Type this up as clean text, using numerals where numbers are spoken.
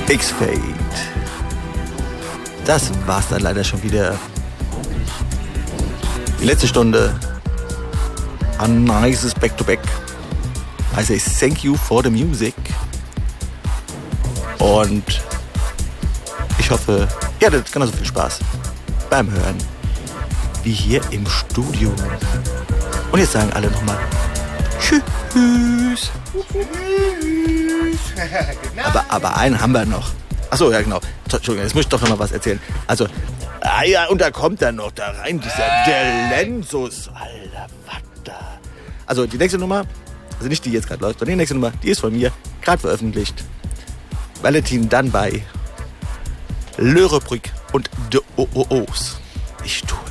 X-Fade. Das war's dann leider schon wieder. Die letzte Stunde. A nices Back-to-Back. I say thank you for the music. Und ich hoffe, ihr hattet genauso viel Spaß beim Hören wie hier im Studio. Und jetzt sagen alle nochmal Tschüss. Aber einen haben wir noch. Achso, ja genau. Entschuldigung, jetzt muss ich doch noch mal was erzählen. Also, ja, und da kommt dann noch da rein dieser Delensus. Alter, was da? Also die nächste Nummer, also nicht die jetzt gerade läuft, sondern die nächste Nummer, die ist von mir, gerade veröffentlicht. Valentin dann bei Le Rubrique und de OOOs. Ich tue